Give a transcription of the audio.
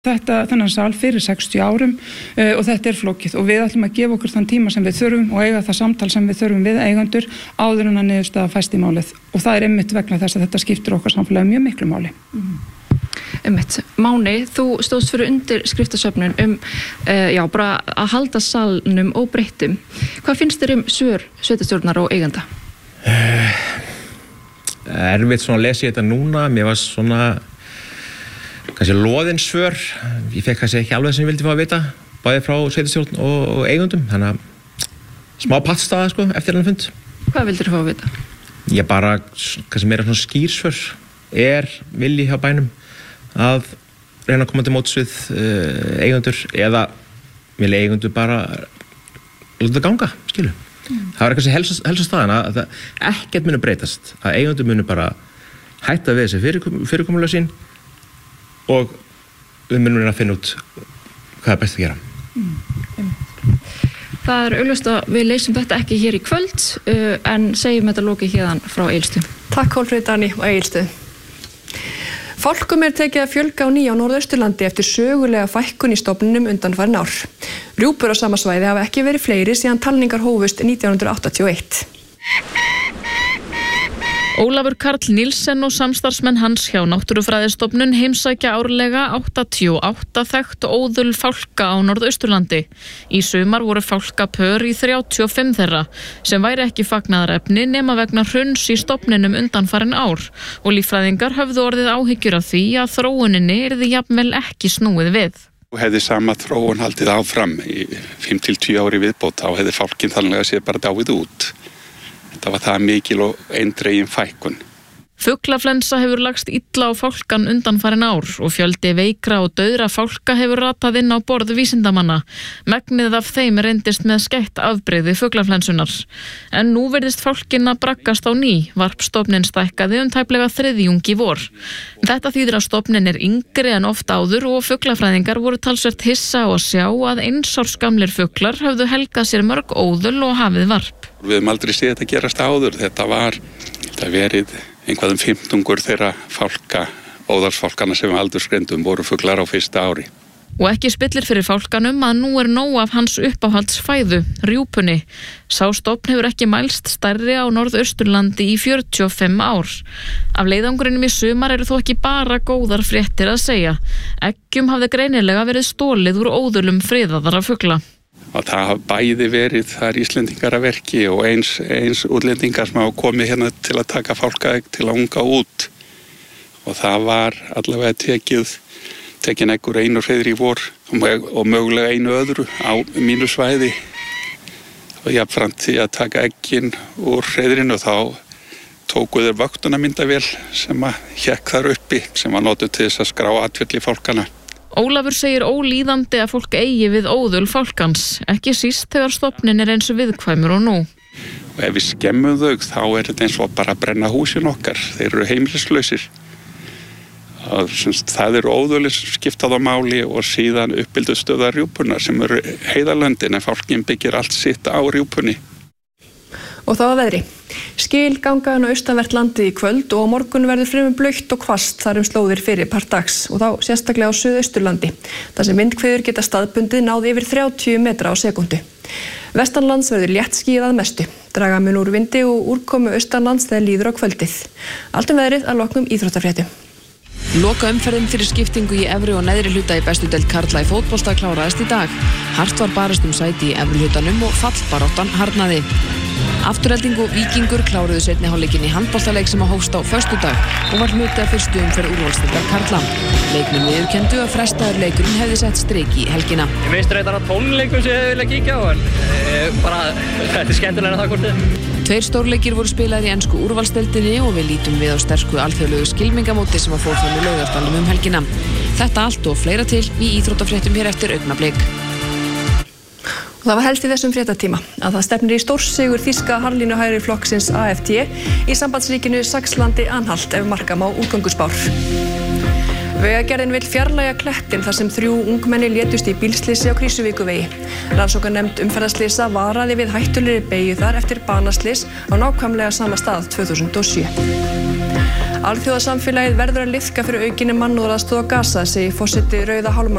þennan sal fyrir 60 árum og þetta flókið og við ætlum að gefa okkur þann tíma sem við þurfum og eiga það samtal sem við þurfum við eigendur áður en að niðurstaða fæst í málið og það einmitt vegna þess að þetta skiptir okkar samfélagi mjög miklu máli. Einmitt. Máni, þú stóðst fyrir undirskriftasöfnun bara að halda salnum óbreyttum. Hvað finnst þér svör sveitarstjórnar og eigenda? Erfitt svona að lesa þetta núna, mér var svona kannski loðin svör, ég fekk kannski ekki alveg sem ég vildi fá að vita, bæði frá sveitarstjórn og eigendum, þannig að smá pattstaða eftir þennan fund. Hvað vildir þú fá að vita? Ég bara, kannski meira svona skýrsvör, vilji hjá bænum að reyna að koma til móts við eigendur eða vilja eigendur bara láta það ganga, skilu. Það var kannski helsta staðan að ekkert muni breytast, að eigendur muni bara hætta við þessi fyrirkomulega sín og við munum reyna að finna út hvað best að gera. Það augljóst að við leysum þetta ekki hér í kvöld en segjum þetta lokið hérðan frá Egilsstöðum. Takk Hólmfríður Dagný og Egilsstöðum. Fálkum tekið að fjölga á ný á Norðausturlandi eftir sögulega fækkun í stofninum undanfarin ár. Rjúpur á sama svæði hafa ekki verið fleiri síðan talningar hófust 1981. Ólafur Karl Níelsen og samstarfsmenn hans hjá Náttúrufræðistofnun heimsækja árlega 88 þekkt óðul fálka á Norðausturlandi. Í sumar voru fálkapör í 35 þeirra, sem væri ekki fagnaðarefni nema vegna hruns í stofninum undanfarin ár og líffræðingar höfðu orðið áhyggjur af því að þróuninni yrði jafnvel ekki snúið við. Hefði sama þróun haldið áfram í 5-10 ári viðbót, þá hefði fálkinn þannig að sé bara dáið út. Það var það mikil og eindregin fækkun. Fuglaflensa hefur lagst illa á fálkan undanfarin ár og fjöldi veikra og dauðra fálka hefur ratað inn á borð vísindamanna. Megnið af þeim reyndist með skætt afbrigði fuglaflensunar. En nú virðist fálkin að braggast á ný. Varpstofninn stækkaði tæplega þriðjung í vor. Þetta þýðir að stofninn yngri en oft áður og fuglafræðingar voru talsvert hissa á að sjá að einsárs gamlir fuglar höfðu helgað sér mörg óðul og hafið varp. Við höfum aldrei séð þetta gerast áður. Þetta verið einhverjum 15 þeirra fálka, óðalsfálkana sem aldursgrindum voru fuglar á fyrsta ári. Og ekki spillir fyrir fálkanum að nú nóg af hans uppáhaldsfæðu, rjúpunni. Sá stofn hefur ekki mælst stærri á Norðausturlandi í 45 ár. Af leiðangrinum í sumar eru þó ekki bara góðar fréttir að segja. Eggjum hafði greinilega verið stolið úr óðulum friðaðara fugla. Og það hafa bæði verið þar Íslendingar að verki og eins útlendingar sem hafa komið hérna til að taka fálkaegg til að unga út. Og það var allavega tekin eggur einu hreiðri í vor og mögulega einu öðru á mínu svæði. Og jafnframt því að taka eggin úr hreiðrinu þá tóku þeir vöktunarmyndavél sem hékk þar uppi sem var notuð til þess að skrá atferli fálkana. Ólafur segir ólíðandi að fólk eigi við óðul fálkans, ekki síst þegar stofninn eins viðkvæmur og nú. Og ef við skemmum þau þá þetta eins og bara að brenna húsin okkar, þeir eru heimilislausir. Það eru óðulir skiptað á máli og síðan uppbyldustöðar rjúpunar sem eru heiðarlöndin en fálkinn byggir allt sitt á rjúpunni. Og þá að veðri. Skil gangaðan á austanvert landið í kvöld og á morgun verður fremur blautt og hvasst þar slóðir fyrir part dags og þá sérstaklega á Suðausturlandi. Þar sem vindhviður geta staðbundið náð yfir 30 metra á sekúndu. Vestanlands verður léttskýjað að mestu. Draga mun úr vindi og úrkomu austanlands þegar líður á kvöldið. Allt veðrið að loknum íþróttafréttum. Lokaumferðin fyrir skiptingu í efri og neðri hluta í bestu deild karla í fótbolta kláraðist í dag. Hart var barist sæti í efri hlutanum og fallbaráttan harðnaði. Afturhelding og Víkingur kláruðu seinni hálfleikinn í handboltaleik sem hófst á föstudag og var hluti af fyrstu umferð úrvalsdeildar karla. Leikmenn viðurkenndu að frestaður leikurinn hefði sett strik í helgina. Ég veist reyndar að tónleikum sem ég vilja kíkja á en þetta skemmtilega en það kortið. 2 stórleikir voru spilaðir í ensku úrvalsdeildinni og við lítum við á sterku alþjóðlegu skylmingamóti sem fór fram í Laugardalnum helgina. Þetta allt og fleira til í íþróttafréttum hér eftir augnablik. Og það var helst í þessum fréttatíma að það stefnir í stórsigur þýska harðlínuhægri flokksins AfD í sambandsríkinu Saxlandi-Anhalt ef marka má útgönguspár. Vegagerðin vill fjarlægja klettinn þar sem 3 ungmenni létust í bílslysi á Krýsuvíkurvegi. Rannsóknarnefnd umferðarslysa varaði við hættulegri beygju þar eftir banaslys á nákvæmlega sama stað 2007. Alþjóðasamfélagið verður að liðka fyrir aukinni mannúðaraðstoð á Gaza, segir forseti Rauða